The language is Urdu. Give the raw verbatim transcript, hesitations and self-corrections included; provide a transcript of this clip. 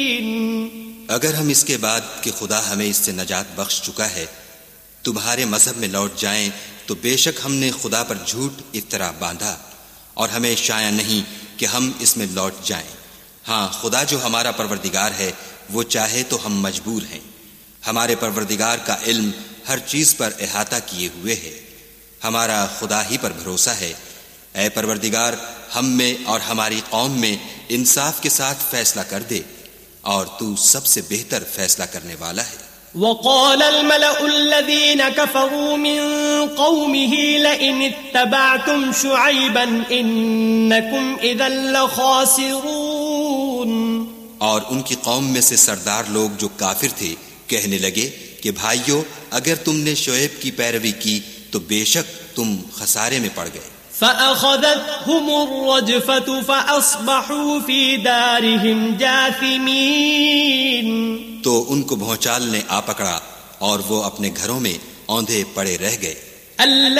اگر ہم اس کے بعد کہ خدا ہمیں اس سے نجات بخش چکا ہے تمہارے مذہب میں لوٹ جائیں تو بے شک ہم نے خدا پر جھوٹ افطرا باندھا اور ہمیں شایع نہیں کہ ہم اس میں لوٹ جائیں۔ ہاں خدا جو ہمارا پروردگار ہے وہ چاہے تو ہم مجبور ہیں، ہمارے پروردگار کا علم ہر چیز پر احاطہ کیے ہوئے ہے، ہمارا خدا ہی پر بھروسہ ہے۔ اے پروردگار ہم میں اور ہماری قوم میں انصاف کے ساتھ فیصلہ کر دے اور تو سب سے بہتر فیصلہ کرنے والا ہے۔ وقال الملأ الذين كفروا من قومه لئن اتبعتم شعيبا إنكم إذا لخاسرون، اور ان کی قوم میں سے سردار لوگ جو کافر تھے کہنے لگے کہ بھائیو اگر تم نے شعیب کی پیروی کی تو بے شک تم خسارے میں پڑ گئے۔ فأخذتهم الرجفة فأصبحوا في دارهم جاثمين، تو ان کو بھونچال نے آ پکڑا اور وہ اپنے گھروں میں اوندھے پڑے رہ گئے۔